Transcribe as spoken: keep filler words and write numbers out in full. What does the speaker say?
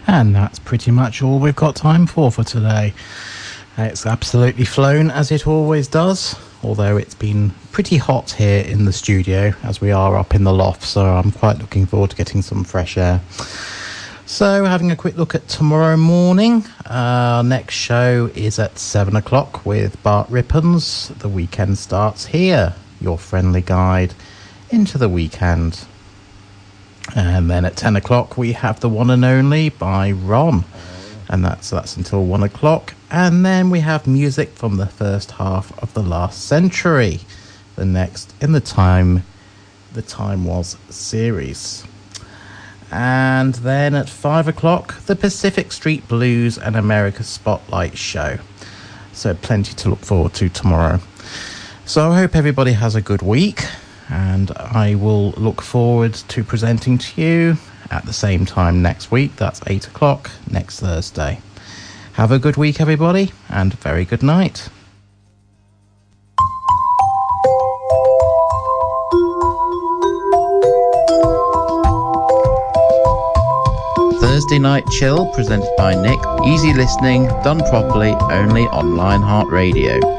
And that's pretty much all we've got time for for today. It's absolutely flown, as it always does, although it's been pretty hot here in the studio as we are up in the loft, so I'm quite looking forward to getting some fresh air. So, having a quick look at tomorrow morning, our next show is at seven o'clock with Bart Rippons. The weekend starts here, your friendly guide into the weekend. And then at ten o'clock we have The One and Only by Ron, and that's that's until one o'clock. And then we have music from the first half of the last century, the next in the Time The Time Was series. And then at five o'clock, the Pacific Street Blues and America Spotlight show. So plenty to look forward to tomorrow. So I hope everybody has a good week, and I will look forward to presenting to you at the same time next week. That's eight o'clock next Thursday. Have a good week, everybody, and very good night. Thursday Night Chill, presented by Nick. Easy listening, done properly, only on Lionheart Radio.